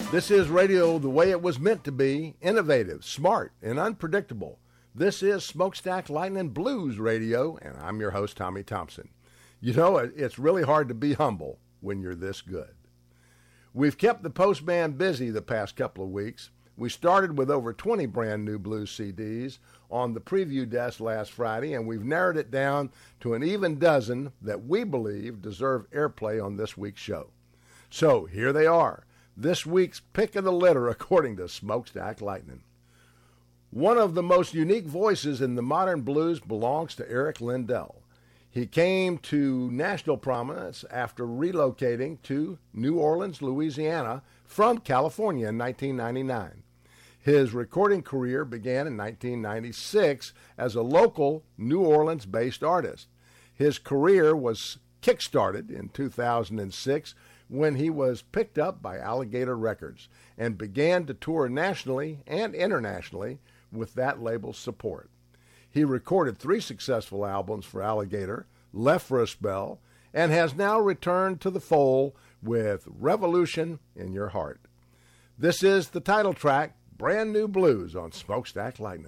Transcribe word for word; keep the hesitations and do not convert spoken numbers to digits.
This is radio the way it was meant to be, innovative, smart, and unpredictable. This is Smokestack Lightning Blues Radio, and I'm your host, Tommy Thompson. You know, it's really hard to be humble when you're this good. We've kept the postman busy the past couple of weeks. We started with over twenty brand new blues C Ds on the preview desk last Friday, and we've narrowed it down to an even dozen that we believe deserve airplay on this week's show. So here they are. This week's pick of the litter, according to Smokestack Lightning. One of the most unique voices in the modern blues belongs to Eric Lindell. He came to national prominence after relocating to New Orleans, Louisiana, from California in nineteen ninety-nine. His recording career began in nineteen ninety-six as a local New Orleans-based artist. His career was kick-started in two thousand six when he was picked up by Alligator Records and began to tour nationally and internationally with that label's support. He recorded three successful albums for Alligator, left for a spell, and has now returned to the fold with Revolution in Your Heart. This is the title track, Brand New Blues on Smokestack Lightning.